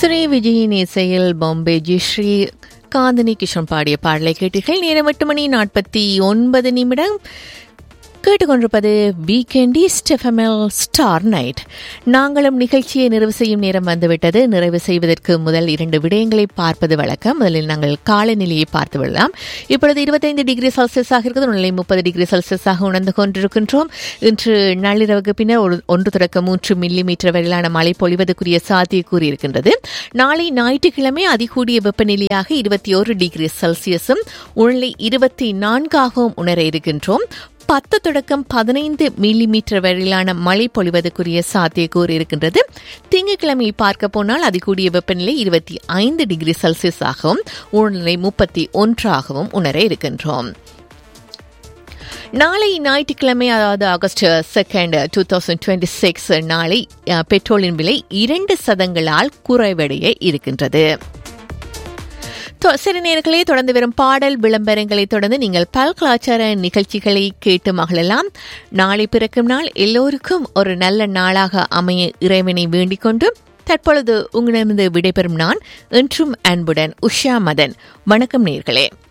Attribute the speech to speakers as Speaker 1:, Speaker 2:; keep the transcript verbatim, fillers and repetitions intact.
Speaker 1: ஸ்ரீ விஜயின் இசையில் Bombay G Sri Gandini Kishan பாடிய பாடலை கேட்டீர்கள். நேரம் எட்டு மணி நாற்பத்தி ஒன்பது நிமிடம். கேட்டுக்கொண்டிருப்பது வீக்கெண்ட் ஈஸ்ட் எஃப்எம்எல் ஸ்டார் நைட். நாங்களும் நிகழ்ச்சியை நிறைவு செய்யும் நேரம் வந்துவிட்டது. நிறைவு செய்வதற்கு முதல் இரண்டு விடயங்களை பார்ப்பது வழக்கம். முதலில் நாங்கள் காலநிலையை பார்த்து விடலாம். இப்பொழுது இருபத்தைந்து டிகிரி செல்சியஸாக இருக்கிறது. நிலை முப்பது டிகிரி செல்சியஸாக உணர்ந்து கொண்டிருக்கின்றோம். இன்று நள்ளிரவுக்கு பின்னர் ஒரு ஒன்று தொடக்க மூன்று மில்லி மீட்டர் வரையிலான மழை பொழிவதற்குரிய சாத்திய கூறியிருக்கின்றது. நாளை ஞாயிற்றுக்கிழமை அதிகூடிய வெப்பநிலையாக இருபத்தி ஒரு டிகிரி செல்சியஸும் உள்ள இருபத்தி நான்காகவும் உணர இருக்கின்றோம். பத்து தொடக்கம் பதினைந்து மில்லி மீட்டர் வரையிலான மழை பொழிவதற்குரிய சாத்தியக்கூறு இருக்கின்றது. திங்கட்கிழமை பார்க்க போனால் அதிகூடிய வெப்பநிலை இருபத்தி ஐந்து டிகிரி செல்சியஸாகவும் உணர்நிலை முப்பத்தி ஒன்றாகவும் உணர இருக்கின்றோம். நாளை ஞாயிற்றுக்கிழமை, அதாவது August second two thousand twenty six நாளை பெட்ரோலின் விலை இரண்டு சதங்களால் குறைவடைய இருக்கின்றது. சில நேரங்களே தொடர்ந்து வரும் பாடல் விளம்பரங்களை தொடர்ந்து நீங்கள் பல் கலாச்சார நிகழ்ச்சிகளை கேட்டு மகிழலாம். நாளை பிறக்கும் நாள் எல்லோருக்கும் ஒரு நல்ல நாளாக அமைய இறைவனை வேண்டிக் கொண்டு தற்பொழுது உங்களிடமிருந்து விடைபெறும் நான் என்றும் அன்புடன் உஷா மதன். வணக்கம் நேயர்களே.